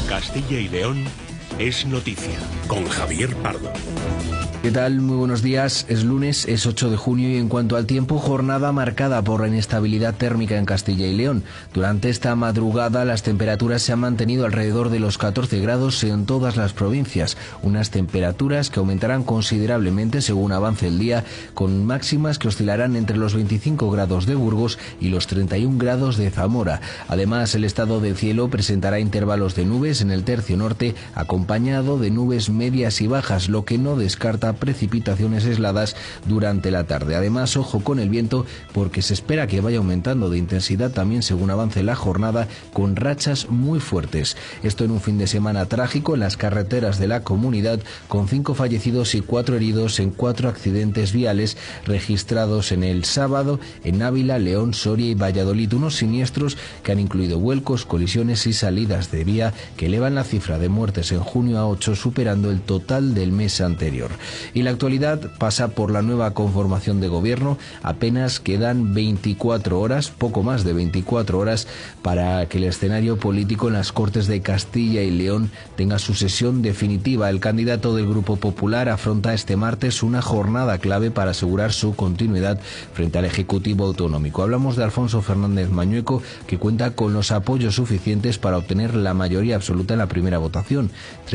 Castilla y León es noticia, con Javier Pardo. ¿Qué tal? Muy buenos días. Es lunes, es 8 de junio y en cuanto al tiempo, jornada marcada por la inestabilidad térmica en Castilla y León. Durante esta madrugada las temperaturas se han mantenido alrededor de los 14 grados en todas las provincias. Unas temperaturas que aumentarán considerablemente según avance el día, con máximas que oscilarán entre los 25 grados de Burgos y los 31 grados de Zamora. Además, el estado del cielo presentará intervalos de nubes en el tercio norte, acompañado de nubes medias y bajas, lo que no descarta precipitaciones aisladas durante la tarde. Además, ojo con el viento, porque se espera que vaya aumentando de intensidad también según avance la jornada, con rachas muy fuertes. Esto en un fin de semana trágico en las carreteras de la comunidad, con 5 fallecidos y 4 heridos en 4 accidentes viales registrados en el sábado en Ávila, León, Soria y Valladolid. Unos siniestros que han incluido vuelcos, colisiones y salidas de vía que elevan la cifra de muertes en junio a 8, superando el total del mes anterior. Y la actualidad pasa por la nueva conformación de gobierno. Apenas quedan 24 horas, poco más de 24 horas, para que el escenario político en las Cortes de Castilla y León tenga su sesión definitiva. El candidato del Grupo Popular afronta este martes una jornada clave para asegurar su continuidad frente al Ejecutivo Autonómico. Hablamos de Alfonso Fernández Mañueco, que cuenta con los apoyos suficientes para obtener la mayoría absoluta en la primera votación.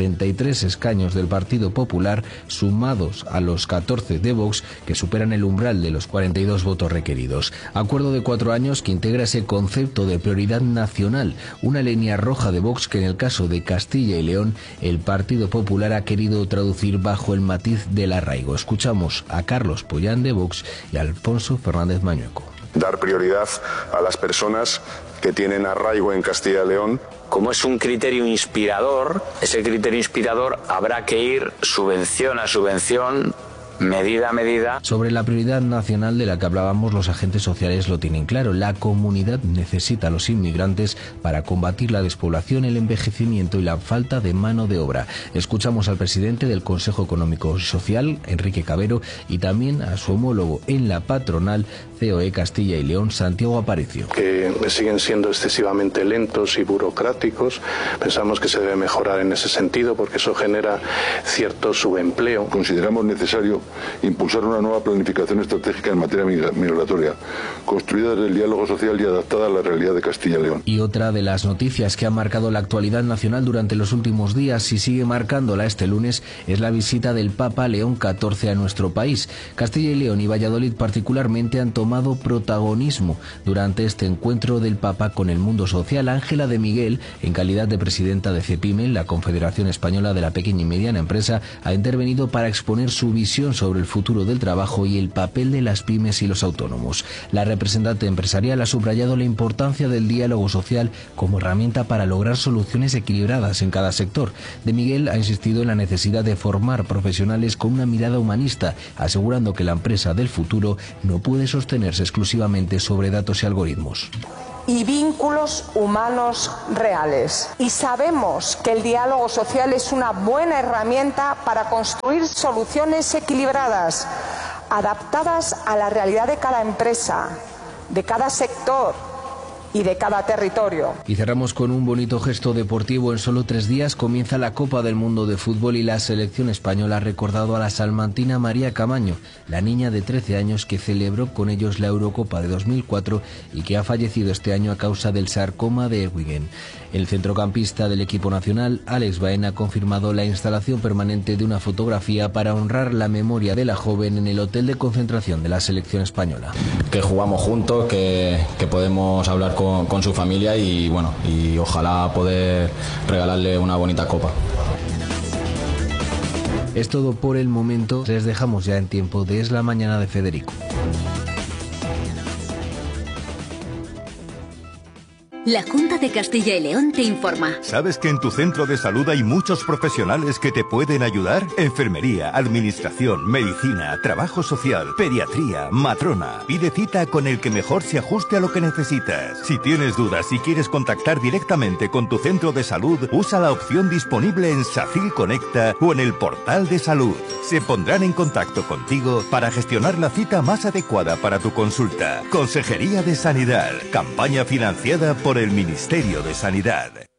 33 escaños del Partido Popular, sumados a los 14 de Vox, que superan el umbral de los 42 votos requeridos. Acuerdo de 4 años que integra ese concepto de prioridad nacional, una línea roja de Vox que en el caso de Castilla y León el Partido Popular ha querido traducir bajo el matiz del arraigo. Escuchamos a Carlos Pollán de Vox y a Alfonso Fernández Mañueco. Dar prioridad a las personas que tienen arraigo en Castilla y León. Como es un criterio inspirador, ese criterio inspirador habrá que ir subvención a subvención, medida a medida. Sobre la prioridad nacional de la que hablábamos, los agentes sociales lo tienen claro. La comunidad necesita a los inmigrantes para combatir la despoblación, el envejecimiento y la falta de mano de obra. Escuchamos al presidente del Consejo Económico y Social, Enrique Cabero, y también a su homólogo en la patronal COE Castilla y León, Santiago Aparicio. Que siguen siendo excesivamente lentos y burocráticos. Pensamos que se debe mejorar en ese sentido porque eso genera cierto subempleo. Consideramos necesario impulsar una nueva planificación estratégica en materia migratoria, construida desde el diálogo social y adaptada a la realidad de Castilla y León. Y otra de las noticias que ha marcado la actualidad nacional durante los últimos días y sigue marcándola este lunes es la visita del Papa León XIV a nuestro país. Castilla y León y Valladolid particularmente han tomado protagonismo durante este encuentro del Papa con el mundo social. Ángela de Miguel, en calidad de presidenta de CEPIME, la Confederación Española de la Pequeña y Mediana Empresa, ha intervenido para exponer su visión sobre el futuro del trabajo y el papel de las pymes y los autónomos. La representante empresarial ha subrayado la importancia del diálogo social como herramienta para lograr soluciones equilibradas en cada sector. De Miguel ha insistido en la necesidad de formar profesionales con una mirada humanista, asegurando que la empresa del futuro no puede sostenerse exclusivamente sobre datos y algoritmos. Y vínculos humanos reales. Y sabemos que el diálogo social es una buena herramienta para construir soluciones equilibradas, adaptadas a la realidad de cada empresa, de cada sector y de cada territorio. Y cerramos con un bonito gesto deportivo. En solo 3 días comienza la Copa del Mundo de Fútbol y la selección española ha recordado a la salmantina María Camaño, la niña de 13 años que celebró con ellos la Eurocopa de 2004 y que ha fallecido este año a causa del sarcoma de Ewingen. El centrocampista del equipo nacional, Alex Baena, ha confirmado la instalación permanente de una fotografía para honrar la memoria de la joven en el hotel de concentración de la selección española. Que jugamos juntos, que podemos hablar con su familia y bueno, y ojalá poder regalarle una bonita copa. Es todo por el momento. Les dejamos ya en tiempo de Es la Mañana de Federico. La Junta de Castilla y León te informa. ¿Sabes que en tu centro de salud hay muchos profesionales que te pueden ayudar? Enfermería, administración, medicina, trabajo social, pediatría, matrona. Pide cita con el que mejor se ajuste a lo que necesitas. Si tienes dudas y quieres contactar directamente con tu centro de salud, usa la opción disponible en SACIL Conecta o en el portal de salud. Se pondrán en contacto contigo para gestionar la cita más adecuada para tu consulta. Consejería de Sanidad. Campaña financiada por el Ministerio de Sanidad.